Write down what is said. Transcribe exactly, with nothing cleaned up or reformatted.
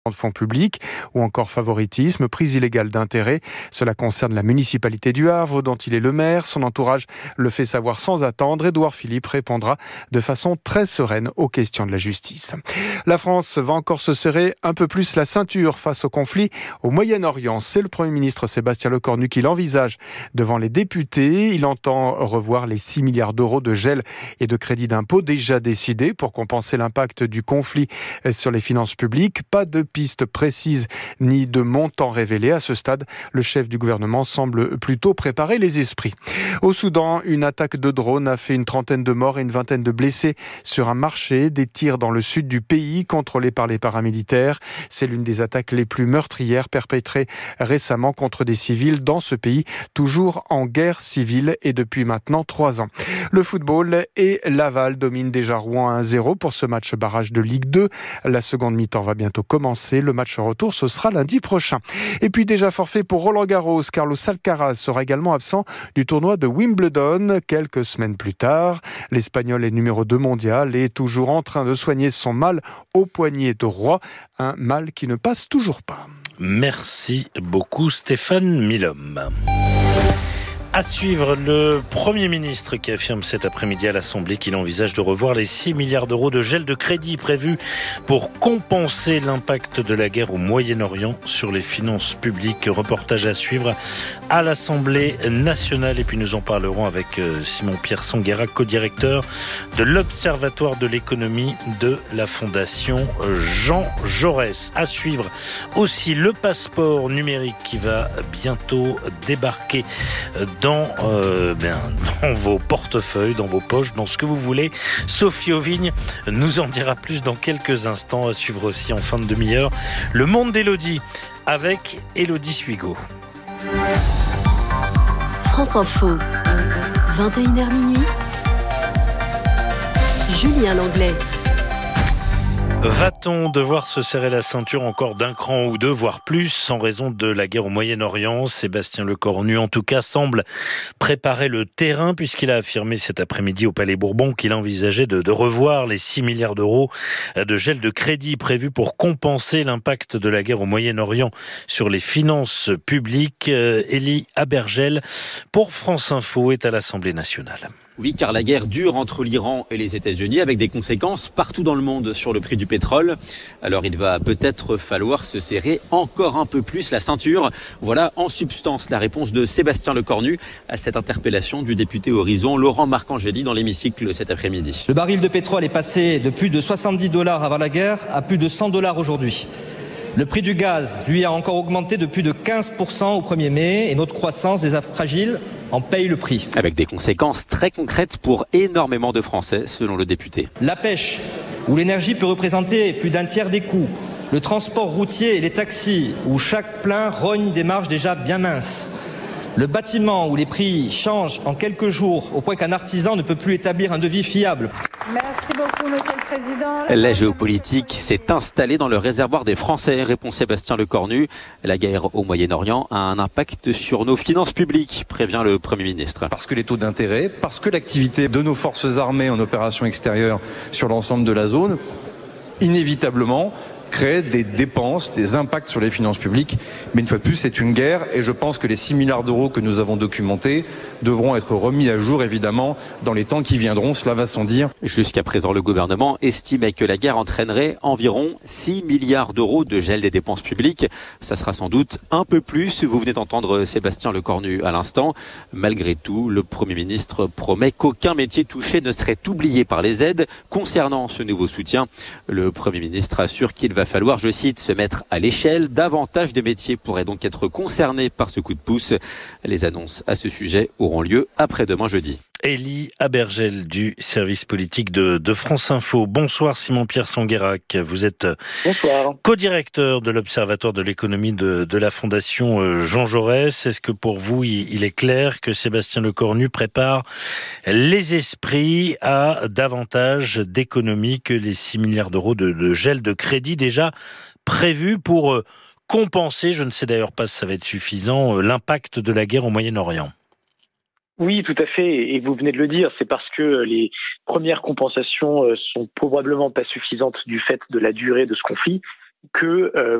de fonds publics ou encore favoritisme, prise illégale d'intérêt. Cela concerne la municipalité du Havre dont il est le maire. Son entourage le fait savoir sans attendre. Édouard Philippe répondra de façon très sereine aux questions de la justice. La France va encore se serrer un peu plus la ceinture face au conflit au Moyen-Orient. C'est le Premier ministre Sébastien Lecornu qui l'envisage devant les députés. Il entend revoir les six milliards d'euros de gel et de crédit d'impôt déjà décidés pour compenser l'impact du conflit sur les finances publiques. Pas de piste précise ni de montant révélé. À ce stade, le chef du gouvernement semble plutôt préparer les esprits. Au Soudan, une attaque de drone a fait une trentaine de morts et une vingtaine de blessés sur un marché. Des tirs dans le sud du pays contrôlés par les paramilitaires. C'est l'une des attaques les plus meurtrières perpétrées récemment contre des civils dans ce pays, toujours en guerre civile et depuis maintenant trois ans. Le football et Laval dominent déjà Rouen un zéro pour ce match barrage de Ligue deux. La seconde mi-temps va bientôt commencer. Le match retour, ce sera lundi prochain. Et puis déjà forfait pour Roland Garros. Carlos Alcaraz sera également absent du tournoi de Wimbledon quelques semaines plus tard. L'Espagnol est numéro deux mondial et est toujours en train de soigner son mal au poignet droit. Un mal qui ne passe toujours pas. Merci beaucoup Stéphane Milhomme. À suivre, le Premier ministre qui affirme cet après-midi à l'Assemblée qu'il envisage de revoir les six milliards d'euros de gel de crédit prévus pour compenser l'impact de la guerre au Moyen-Orient sur les finances publiques. Reportage à suivre à l'Assemblée nationale. Et puis nous en parlerons avec Simon-Pierre Sanguérac, co-directeur de l'Observatoire de l'économie de la Fondation Jean Jaurès. À suivre aussi le passeport numérique qui va bientôt débarquer Dans, euh, ben, dans vos portefeuilles, dans vos poches, dans ce que vous voulez. Sophie Auvigne nous en dira plus dans quelques instants. À suivre aussi en fin de demi-heure Le Monde d'Élodie avec Élodie Suigo. France Info, vingt et une heures minuit. Julien Langlais. Va-t-on devoir se serrer la ceinture encore d'un cran ou deux, voire plus, en raison de la guerre au Moyen-Orient ? Sébastien Lecornu, en tout cas, semble préparer le terrain, puisqu'il a affirmé cet après-midi au Palais Bourbon qu'il envisageait de, de revoir les six milliards d'euros de gel de crédit prévus pour compenser l'impact de la guerre au Moyen-Orient sur les finances publiques. Élie Abergel, pour France Info, est à l'Assemblée nationale. Oui, car la guerre dure entre l'Iran et les États-Unis avec des conséquences partout dans le monde sur le prix du pétrole. Alors il va peut-être falloir se serrer encore un peu plus la ceinture. Voilà en substance la réponse de Sébastien Lecornu à cette interpellation du député Horizon Laurent Marcangeli dans l'hémicycle cet après-midi. Le baril de pétrole est passé de plus de soixante-dix dollars avant la guerre à plus de cent dollars aujourd'hui. Le prix du gaz, lui, a encore augmenté de plus de quinze pour cent au premier mai et notre croissance des affres fragiles en paye le prix. Avec des conséquences très concrètes pour énormément de Français, selon le député. La pêche, où l'énergie peut représenter plus d'un tiers des coûts. Le transport routier et les taxis, où chaque plein rogne des marges déjà bien minces. Le bâtiment, où les prix changent en quelques jours, au point qu'un artisan ne peut plus établir un devis fiable. Merci beaucoup, Monsieur le Président. La géopolitique s'est installée dans le réservoir des Français, répond Sébastien Lecornu. La guerre au Moyen-Orient a un impact sur nos finances publiques, prévient le Premier ministre. Parce que les taux d'intérêt, parce que l'activité de nos forces armées en opération extérieure sur l'ensemble de la zone, inévitablement, crée des dépenses, des impacts sur les finances publiques. Mais une fois de plus, c'est une guerre et je pense que les six milliards d'euros que nous avons documentés devront être remis à jour, évidemment, dans les temps qui viendront. Cela va sans dire. Jusqu'à présent, le gouvernement estimait que la guerre entraînerait environ six milliards d'euros de gel des dépenses publiques. Ça sera sans doute un peu plus. Vous venez d'entendre Sébastien Lecornu à l'instant. Malgré tout, le Premier ministre promet qu'aucun métier touché ne serait oublié par les aides. Concernant ce nouveau soutien, le Premier ministre assure qu'il va Il va falloir, je cite, se mettre à l'échelle. Davantage de métiers pourraient donc être concernés par ce coup de pouce. Les annonces à ce sujet auront lieu après-demain jeudi. Élie Abergel du service politique de, de France Info. Bonsoir Simon-Pierre Sanguérac. Vous êtes Bonsoir. Co-directeur de l'Observatoire de l'économie de, de la Fondation Jean Jaurès. Est-ce que pour vous, il, il est clair que Sébastien Lecornu prépare les esprits à davantage d'économies que les six milliards d'euros de, de gel de crédit déjà prévus pour compenser, je ne sais d'ailleurs pas si ça va être suffisant, l'impact de la guerre au Moyen-Orient? Oui, tout à fait. Et vous venez de le dire, c'est parce que les premières compensations sont probablement pas suffisantes du fait de la durée de ce conflit que euh,